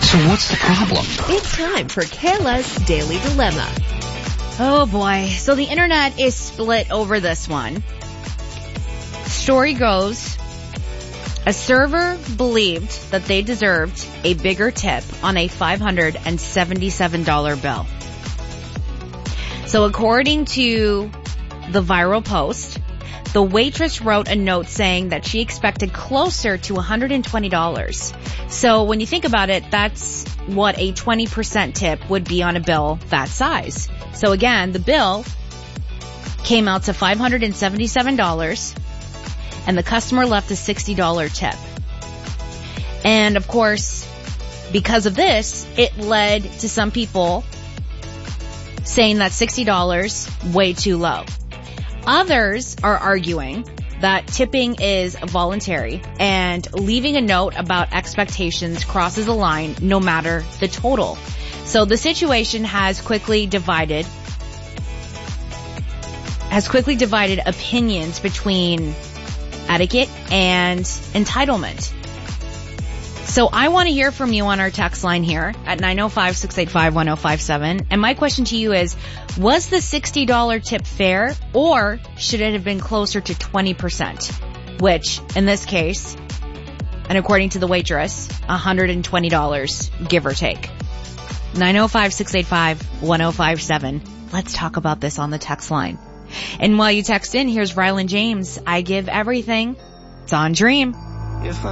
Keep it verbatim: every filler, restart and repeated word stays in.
So what's the problem? It's time for Kayla's Daily Dilemma. Oh boy. So the internet is split over this one. Story goes, a server believed that they deserved a bigger tip on a five hundred seventy-seven dollars bill. So according to the viral post, the waitress wrote a note saying that she expected closer to one hundred twenty dollars. So when you think about it, that's what a twenty percent tip would be on a bill that size. So again, the bill came out to five hundred seventy-seven dollars and the customer left a sixty dollars tip. And of course, because of this, it led to some people saying that sixty dollars way too low. Others are arguing that tipping is voluntary and leaving a note about expectations crosses a line no matter the total. So the situation has quickly divided has quickly divided opinions between etiquette and entitlement. So I want to hear from you on our text line here at nine oh five, six eight five, one oh five seven. And my question to you is, was the sixty dollars tip fair, or should it have been closer to twenty percent? Which, in this case, and according to the waitress, one hundred twenty dollars, give or take. nine oh five, six eight five, one oh five seven. Let's talk about this on the text line. And while you text in, here's Rylan James. I give everything. It's on Dream.